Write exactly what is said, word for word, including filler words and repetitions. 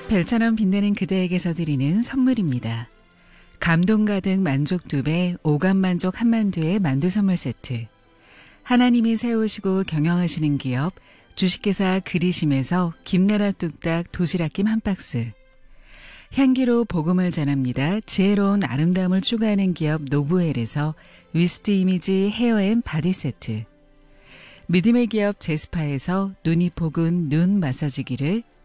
별처럼 빛나는 그대에게서 드리는 선물입니다. 감동 가득 만족 두 배, 오감 만족 한만두의 만두 선물 세트. 하나님이 세우시고 경영하시는 기업 주식회사 그리심에서 김나라 뚝딱 도시락김 한 박스. 향기로 복음을 전합니다. 지혜로운 아름다움을 추구하는 기업 노브웰에서 위스트 이미지 헤어앤 바디 세트. 믿음의 기업 제스파에서 눈이 포근 눈 마사지기를,